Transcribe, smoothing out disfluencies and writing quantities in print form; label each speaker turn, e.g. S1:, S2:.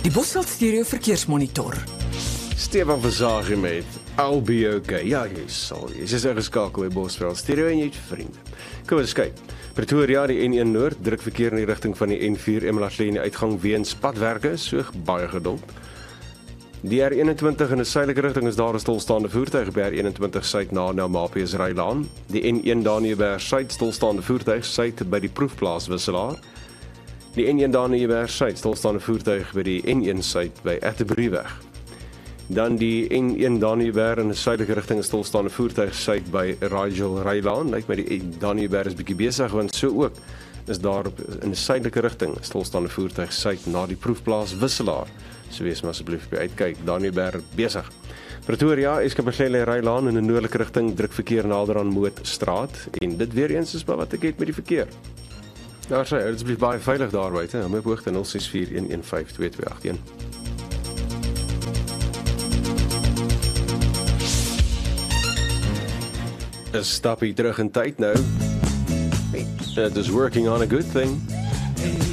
S1: Die Bosveld Stereo verkeersmonitor.
S2: Stefan Versagie met LBOK. Ja, jy is ingeskakel by Bosveld Stereo en jy het vriende. Kom ons kyk. Pretoria, die N1 Noord, druk verkeer in die rigting van die N4 Emalahleni uitgang weens padwerke, so baie geduld. Die R21 in die suidelike rigting is daar 'n stilstaande voertuig by R21 suid na Mapies Rylaan. Die N1 Daniëberg suid stilstaande voertuig suid by die proefplaas Wisselaar. Die N1 Daniëberg suid stilstaande voertuig by die N1 suid by Atterbury-weg. Dan die N1 Daniëberg in die suidelike rigting is stilstaande voertuig suid by Rigel Rylaan. Lyk my die Daniëberg is bietjie besig want so ook is daar in die suidelike rigting stilstaande voertuig suid na die proefplaas Wisselaar. So wees maar asseblief by uitkyk, Daniëberg besig. Pretoria, Eskabasele Rylaan in 'n noordelike rigting, druk verkeer nader aan Mootstraat en dit weer eens is wat ek het met die verkeer. Daar sê, dit is baie veilig daar buite, hou my op hoogte 0641152281. 'n Stappie terug in tyd nou. It is working on a good thing.